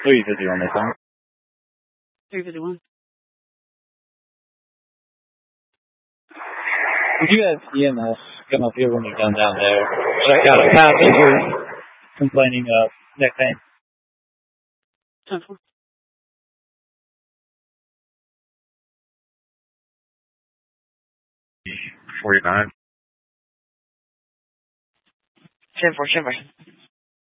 351 this time. 351. Would you have EMS come up here when you're done down there? Check out a passenger complaining of neck pain. 10-4. 49. 10-4, 10-4.